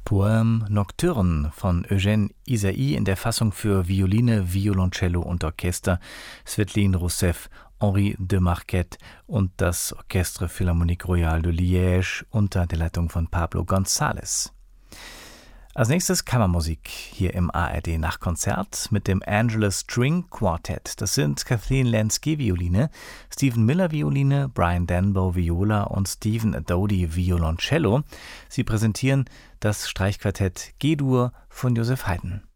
Poème Nocturne von Eugène Ysaÿe in der Fassung für Violine, Violoncello und Orchester, Svetline Rousseff, Henri de Marquet und das Orchestre Philharmonique Royale de Liège unter der Leitung von Pablo González. Als nächstes Kammermusik hier im ARD Nachtkonzert mit dem Angelus String Quartet. Das sind Kathleen Lansky Violine, Stephen Miller Violine, Brian Denbow Viola und Stephen Adodi Violoncello. Sie präsentieren das Streichquartett G-Dur von Joseph Haydn.